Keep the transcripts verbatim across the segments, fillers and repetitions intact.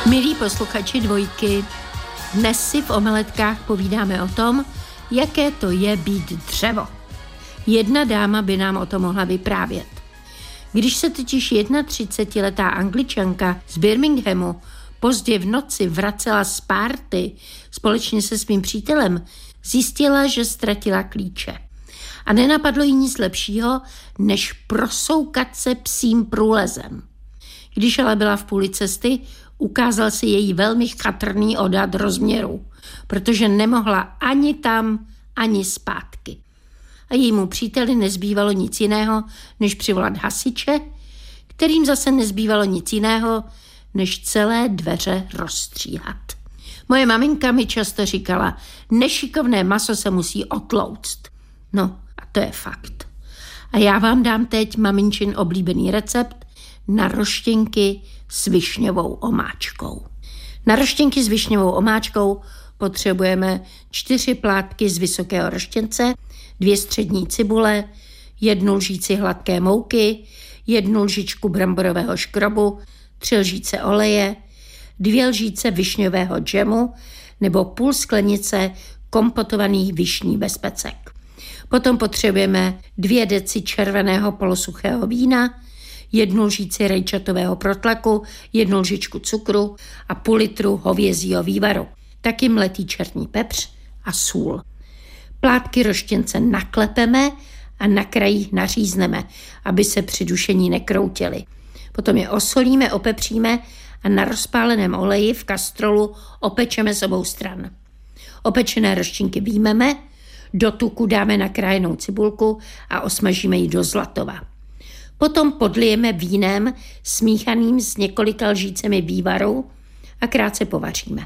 Milí posluchači Dvojky, dnes si v Omeletkách povídáme o tom, jaké to je být dřevo. Jedna dáma by nám o tom mohla vyprávět. Když se totiž třicetiletá Angličanka z Birminghamu pozdě v noci vracela z párty společně se svým přítelem, zjistila, že ztratila klíče. A nenapadlo jí nic lepšího, než prosoukat se psím průlezem. Když ale byla v půli cesty, ukázal se její velmi chatrný odhad rozměrů, protože nemohla ani tam, ani zpátky. A jejímu příteli nezbývalo nic jiného, než přivolat hasiče, kterým zase nezbývalo nic jiného, než celé dveře rozstříhat. Moje maminka mi často říkala, nešikovné maso se musí otlouct. No, a to je fakt. A já vám dám teď maminčin oblíbený recept na roštěnky s višňovou omáčkou. Na roštěnky s višňovou omáčkou potřebujeme čtyři plátky z vysokého roštěnce, dvě střední cibule, jednu lžíci hladké mouky, jednu lžičku bramborového škrobu, tři lžíce oleje, dvě lžíce višňového džemu nebo půl sklenice kompotovaných višní bez pecek. Potom potřebujeme dvě deci červeného polosuchého vína, jednu lžíci rajčatového protlaku, jednu lžičku cukru a půl litru hovězího vývaru. Taky mletý černý pepř a sůl. Plátky roštěnce naklepeme a na krajích nařízneme, aby se při dušení nekroutily. Potom je osolíme, opepříme a na rozpáleném oleji v kastrolu opečeme z obou stran. Opečené roštěnky vyjmeme, do tuku dáme nakrájenou cibulku a osmažíme ji do zlatova. Potom podlijeme vínem smíchaným s několika lžícemi vývaru a krátce povaříme.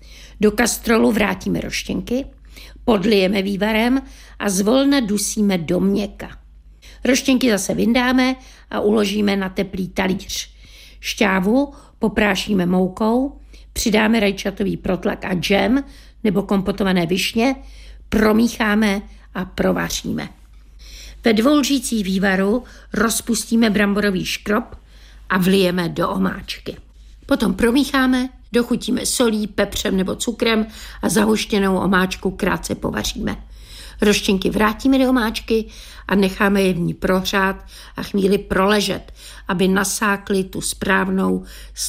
Do kastrolu vrátíme roštěnky, podlijeme vývarem a zvolna dusíme do měka. Roštěnky zase vyndáme a uložíme na teplý talíř. Šťávu poprášíme moukou, přidáme rajčatový protlak a džem nebo kompotované višně, promícháme a provaříme. Ve dvou lžících vývaru rozpustíme bramborový škrob a vlijeme do omáčky. Potom promícháme, dochutíme solí, pepřem nebo cukrem a zahuštěnou omáčku krátce povaříme. Roštěnky vrátíme do omáčky a necháme je v ní prohřát a chvíli proležet, aby nasákly tu správnou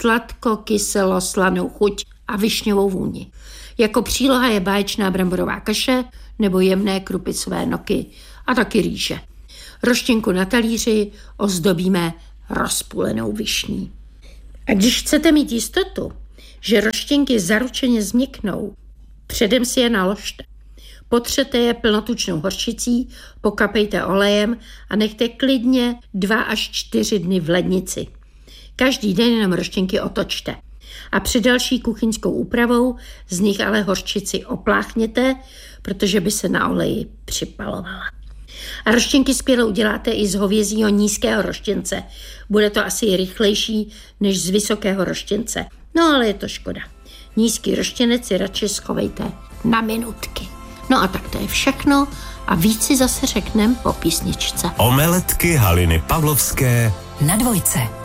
sladko-kyselo-slanou chuť a višňovou vůni. Jako příloha je báječná bramborová kaše nebo jemné krupicové noky a taky rýže. Roštěnku na talíři ozdobíme rozpůlenou višní. A když chcete mít jistotu, že roštěnky zaručeně změknou, předem si je naložte. Potřete je plnotučnou hořčicí, pokapejte olejem a nechte klidně dva až čtyři dny v lednici. Každý den jenom roštěnky otočte. A před další kuchyňskou úpravou z nich ale hořčici opláchněte, protože by se na oleji připalovala. A roštěnky skvěle uděláte i z hovězího nízkého roštěnce. Bude to asi rychlejší než z vysokého roštěnce. No ale je to škoda. Nízký roštěnec si radši schovejte na minutky. No a tak to je všechno a víc si zase řekneme po písničce. Omeletky Haliny Pavlovské na Dvojce.